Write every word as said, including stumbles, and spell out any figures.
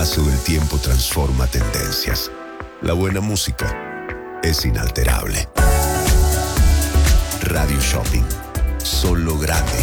paso del tiempo transforma tendencias. La buena música es inalterable. Radio Shopping. Solo grandes